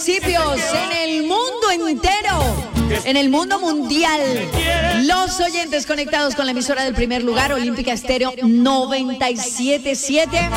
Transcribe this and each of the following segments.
municipios en el mundo entero, en el mundo mundial. Los oyentes conectados con la emisora del primer lugar, Olímpica Estéreo 97.7.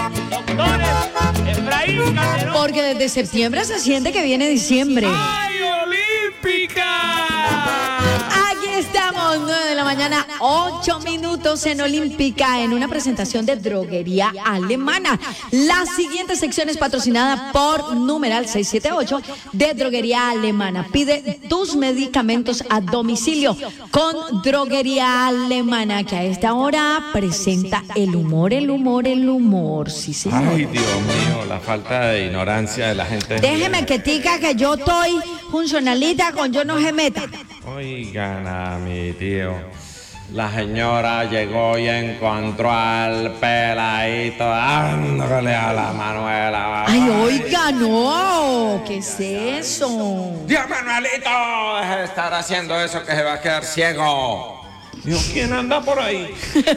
Porque desde septiembre se siente que viene diciembre. ¡Ay, Olímpica! Aquí estamos, 9 de la mañana, 8 minutos en Olímpica, en una presentación de Droguería Alemana. La siguiente sección es patrocinada por numeral 678 de Droguería Alemana. Pide tus medicamentos a domicilio con Droguería Alemana, que a esta hora presenta el humor. Sí, señor. Ay, Dios mío, la falta de ignorancia de la gente. Déjeme que diga que yo estoy funcionalita con yo no se meta. Oigan a mi tío. La señora llegó y encontró al peladito dándole a la Manuela. Ay, oiga, no. ¿Qué es eso? Dios, Manuelito, deje de estar haciendo eso que se va a quedar ciego. Dios, ¿quién anda por ahí?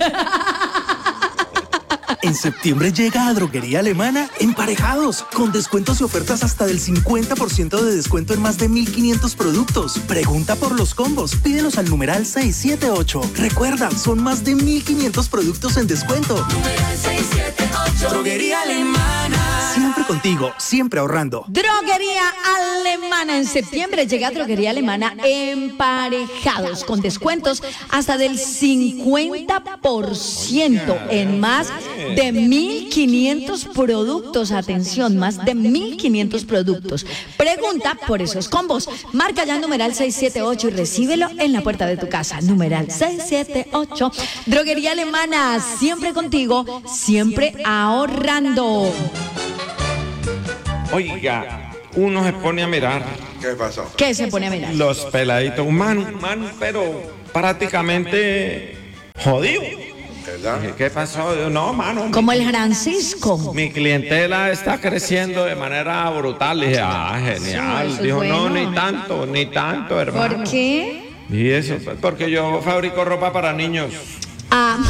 En septiembre llega a Droguería Alemana Emparejados, con descuentos y ofertas hasta del 50% de descuento en más de 1.500 productos. Pregunta por los combos, pídelos al numeral 678. Recuerda, son más de 1.500 productos en descuento. Numeral 678. Droguería Alemana. Siempre contigo, siempre ahorrando. Droguería Alemana. En septiembre llega Droguería Alemana Emparejados, con descuentos hasta del 50% en más de 1.500 productos. Atención, más de 1.500 productos. Pregunta por esos combos. Marca ya numeral 678 y recíbelo en la puerta de tu casa. Numeral 678. Droguería Alemana, siempre contigo, siempre ahorrando. Oiga, uno se pone a mirar. ¿Qué pasó? ¿Qué se pone a mirar? Los peladitos, un man, pero prácticamente jodido. ¿Verdad? ¿Qué pasó? No, mano. Como el Francisco. Mi clientela está creciendo de manera brutal. Dije, genial. Eso es Dijo, bueno. no, ni tanto, hermano. ¿Por qué? Y eso, porque yo fabrico ropa para niños. Ah.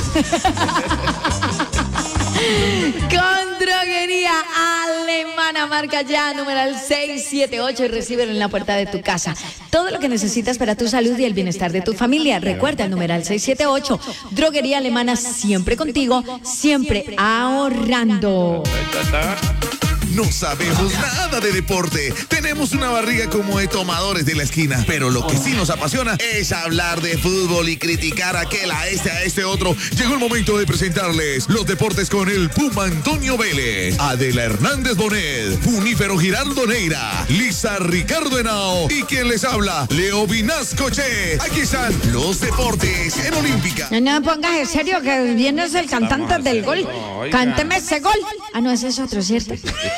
Con Droguería Alemana, marca ya numeral 678 y recíbelo en la puerta de tu casa. Todo lo que necesitas para tu salud y el bienestar de tu familia. Recuerda el numeral 678. Droguería Alemana, siempre contigo, siempre ahorrando. No sabemos nada de deporte. Tenemos una barriga como de tomadores de la esquina. Pero lo que sí nos apasiona es hablar de fútbol y criticar a aquel, a este otro. Llegó el momento de presentarles los deportes con el Puma Antonio Vélez, Adela Hernández Bonet, Junífero Giraldo Neira, Lisa Ricardo Henao y quien les habla, Leo Vinascoche. Aquí están los deportes en Olímpica. No me pongas en serio que vienes el cantante del gol. Cánteme ese gol. Ah, no, ese es otro, ¿cierto?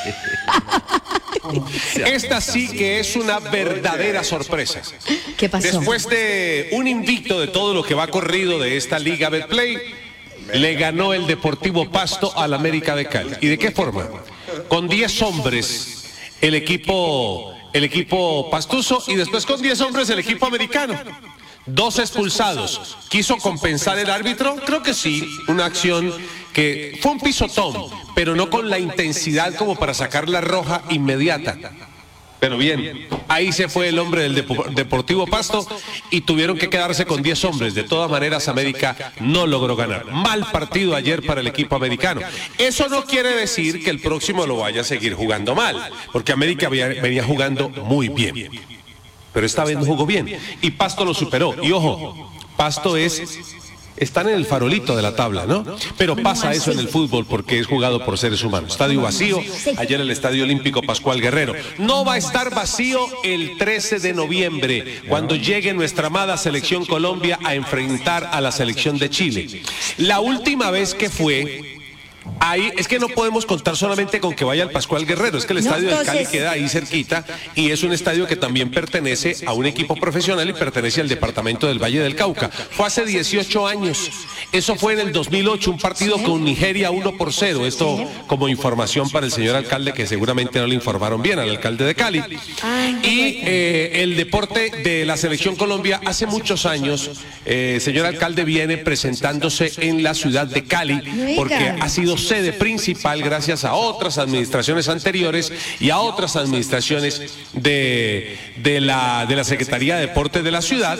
Esta sí que es una verdadera sorpresa. ¿Qué pasó? Después de un invicto de todo lo que va corrido de esta Liga Betplay, le ganó el Deportivo Pasto al América de Cali. ¿Y de qué forma? Con 10 hombres el equipo pastuso y después con 10 hombres el equipo americano. 2 expulsados. ¿Quiso compensar el árbitro? Creo que sí, una acción que fue un pisotón, pero no con la intensidad como para sacar la roja inmediata. Pero bien, ahí se fue el hombre del Deportivo Pasto y tuvieron que quedarse con 10 hombres. De todas maneras, América no logró ganar. Mal partido ayer para el equipo americano. Eso no quiere decir que el próximo lo vaya a seguir jugando mal, porque América venía jugando muy bien. Pero esta vez no jugó bien y Pasto lo superó. Y ojo, Pasto están en el farolito de la tabla, ¿no? Pero pasa eso en el fútbol porque es jugado por seres humanos. Estadio vacío, ayer el Estadio Olímpico Pascual Guerrero. No va a estar vacío el 13 de noviembre, cuando llegue nuestra amada Selección Colombia a enfrentar a la Selección de Chile. La última vez que fue... Ahí es que no podemos contar solamente con que vaya al Pascual Guerrero, es que el estadio del Cali queda ahí cerquita y es un estadio que también pertenece a un equipo profesional y pertenece al departamento del Valle del Cauca. Fue hace 18 años, eso fue en el 2008, un partido con Nigeria 1-0, esto como información para el señor alcalde que seguramente no le informaron bien al alcalde de Cali. Y el deporte de la Selección Colombia hace muchos años, señor alcalde, viene presentándose en la ciudad de Cali porque ha sido sido sede principal gracias a otras administraciones anteriores y a otras administraciones de la Secretaría de Deportes de la ciudad,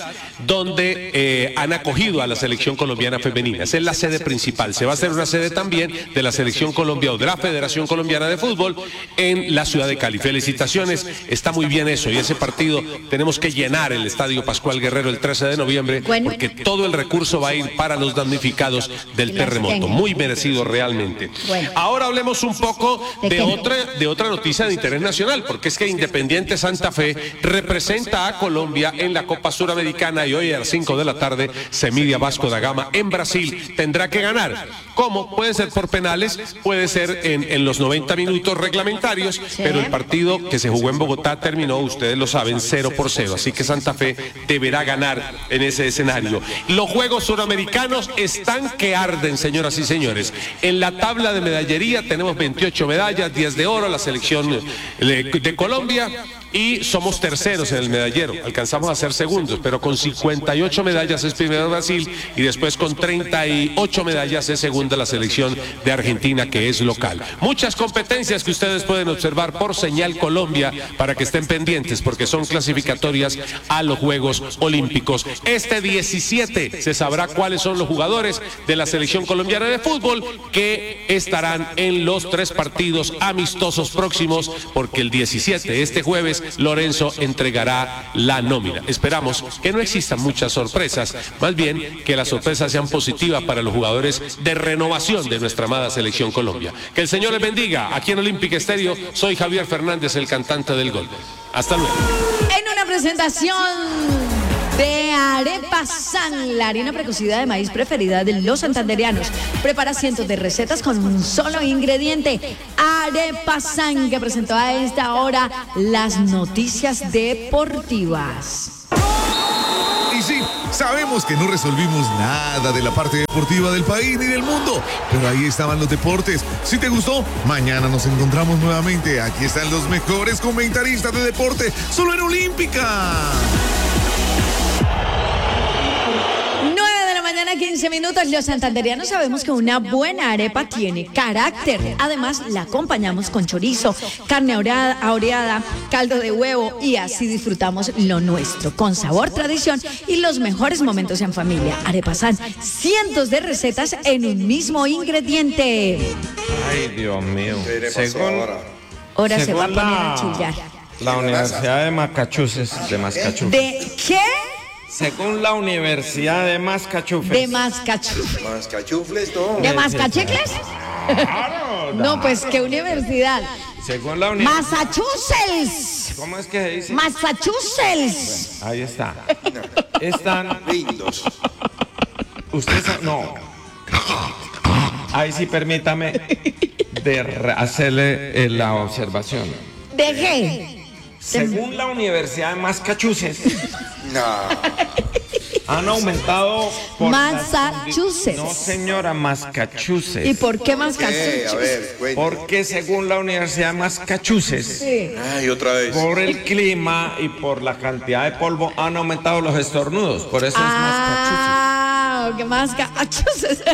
donde han acogido a la selección colombiana femenina. Esa es la sede principal. Se va a hacer una sede también de la selección colombiana o de la Federación Colombiana de Fútbol en la ciudad de Cali. Felicitaciones, está muy bien eso, y ese partido tenemos que llenar el Estadio Pascual Guerrero el 13 de noviembre, porque todo el recurso va a ir para los damnificados del terremoto. Muy merecido realmente. Ahora hablemos un poco de otra noticia de interés nacional, porque es que Independiente Santa Fe representa a Colombia en la Copa Suramericana y hoy a las 5 de la tarde se mide a Vasco da Gama en Brasil. Tendrá que ganar. ¿Cómo? Puede ser por penales, puede ser en los 90 minutos reglamentarios, pero el partido que se jugó en Bogotá terminó, ustedes lo saben, 0-0. Así que Santa Fe deberá ganar en ese escenario. Los Juegos Suramericanos están que arden, señoras y señores. En la tabla de medallería tenemos 28 medallas, 10 de oro, la selección de Colombia. Y somos terceros en el medallero, alcanzamos a ser segundos, pero con 58 medallas es primero Brasil y después con 38 medallas es segunda la selección de Argentina, que es local. Muchas competencias que ustedes pueden observar por Señal Colombia para que estén pendientes, porque son clasificatorias a los Juegos Olímpicos. Este 17 se sabrá cuáles son los jugadores de la selección colombiana de fútbol que estarán en los 3 partidos amistosos próximos, porque el 17, este jueves, Lorenzo entregará la nómina. Esperamos que no existan muchas sorpresas, más bien que las sorpresas sean positivas para los jugadores de renovación de nuestra amada selección Colombia. Que el Señor les bendiga. Aquí en Olímpica Estéreo, soy Javier Fernández, el cantante del gol. Hasta luego. En una presentación de Arepa San, la harina precocida de maíz preferida de los santanderianos. Prepara cientos de recetas con un solo ingrediente. Arepa San, que presentó a esta hora las noticias deportivas. Y sí, sabemos que no resolvimos nada de la parte deportiva del país ni del mundo, pero ahí estaban los deportes. Si te gustó, mañana nos encontramos nuevamente. Aquí están los mejores comentaristas de deporte, solo en Olímpica. 15 minutos, los santanderianos sabemos que una buena arepa tiene carácter. Además, la acompañamos con chorizo, carne oreada, caldo de huevo y así disfrutamos lo nuestro, con sabor, tradición y los mejores momentos en familia. Arepa San, cientos de recetas en un mismo ingrediente. Ay, Dios mío. Ahora se va a poner a chillar. La Universidad de Massachusetts, ¿De qué? Según la Universidad de Massachusetts. De Massachusetts. Mascachufles, no. ¿De Mascachecles? Claro, no, pues, ¿qué universidad? Según la universidad. Massachusetts. ¿Cómo es que se dice? Massachusetts. Bueno, ahí está. Están. Lindos. Usted no. Ahí sí, permítame hacerle la observación. ¿De qué? Según la Universidad de Massachusetts. No. Han aumentado por Massachusetts. No, señora, Massachusetts. ¿Y por qué Massachusetts? A ver, cuente. Porque según la Universidad de Massachusetts, Sí. Ay, otra vez. por el clima y por la cantidad de polvo han aumentado los estornudos. Por eso es Massachusetts. Ah, que Massachusetts.